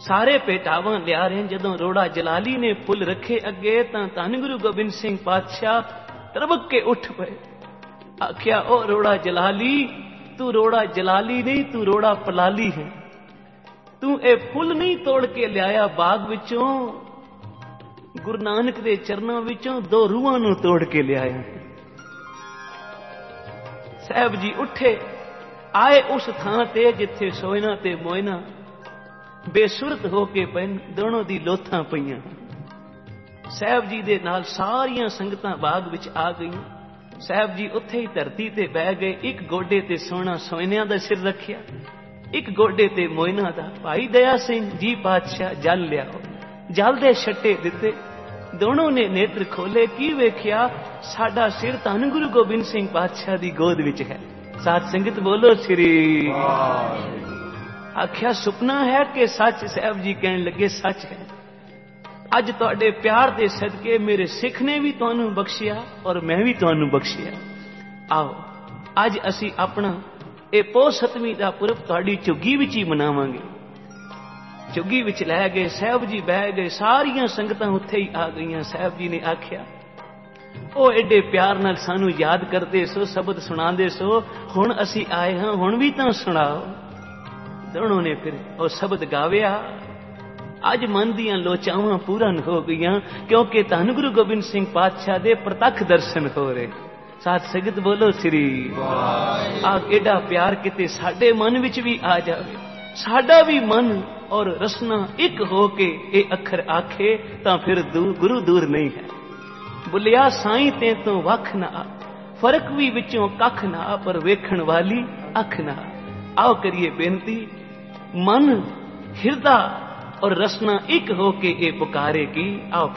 सारे भेटावां लिया रहे। जदों रोड़ा जलाली ने पुल रखे अगे तां धन गुरु गोबिंद सिंह पातशाह तरबक के उठ पे आख्या, ओ रोड़ा जलाली, तू रोड़ा जलाली नहीं, तू रोड़ा पलाली है। तू ए फुल नहीं तोड़ के लियाया बाग विचों, गुरु नानक दे चरनां विचों दो रूहां नूं तोड़ के लियाया। साहब जी उठे, आए उस थां ते जिथे सोयना ते मोयना बेसुरत होके पैन दोनों दी लोथां पईयां। साहब जी दे नाल सारियां संगतां बाग विच आ गईयां। साहब जी उत्थे ही धरती ते बह गए। एक गोडे ते सोना सोयनिया दा सिर रखिया, एक गोडे ते मोयना दा। भाई दया सिंह जी पातशाह जल लियाओ। जल दे छट्टे दिते। दोनों ने नेत्र खोले, की वेख्या, साडा सिर धन गुरु गोबिंद सिंह पातशाह दी गोद विच है। साथ संगत बोलो श्री। आख्या सुपना है कि सच? साहब जी कहने लगे सच है। अज तुहाडे प्यार दे सदके मेरे सिख ने भी तुहानू बख्शिया और मैं भी तुहानू बख्शिया। आओ अज असी अपना ये पो सतवीं दा पुरब तुहाडी झुग्गी विच ही मनावांगे। झुग्गी विच लै गए। साहब जी बह गए। सारियां संगतां उत्थे ही आ गईयां। साहब जी ने आख्या, ओ एडे प्यार नाल सानू याद करदे सो, शब्द सुणांदे सो, हुण असी आए हां, हुण भी तां सुणाओ। दोनों ने फिर वो शब्द गाविया। अज मन दियां लोचावां पूरन हो गईयां, क्योंकि धन गुरु गोबिंद सिंह पातशाह दे प्रतख दर्शन हो रहे। साथ संगत बोलो श्री। आ केड़ा प्यार किते साडे मन विच भी आ जावे, साडा भी मन और रसना एक हो के ये अखर आखे, तां फिर गुरु दूर नहीं है। बुलिया साईं ते तो वख ना, फर्क भी विचों कख ना, पर वेखण वाली अख ना। आओ करिए बेनती, मन हिरदा और रसना एक हो के ये पुकारे की। आओ